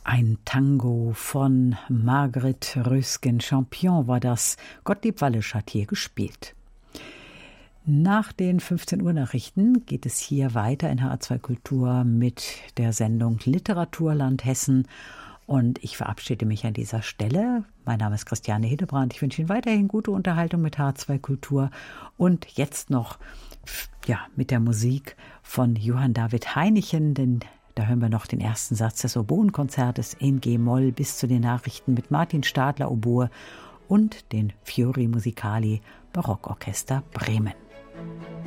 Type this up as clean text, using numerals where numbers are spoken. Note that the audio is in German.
Ein Tango von Margret Rösgen-Champion war das. Gottlieb Wallisch hat hier gespielt. Nach den 15 Uhr Nachrichten geht es hier weiter in HR2 Kultur mit der Sendung Literaturland Hessen. Und ich verabschiede mich an dieser Stelle. Mein Name ist Christiane Hillebrand. Ich wünsche Ihnen weiterhin gute Unterhaltung mit HR2 Kultur. Und jetzt noch mit der Musik von Johann David Heinichen, denn da hören wir noch den ersten Satz des Oboenkonzertes in G-Moll bis zu den Nachrichten mit Martin Stadler Oboe und den Fiori Musicali Barockorchester Bremen.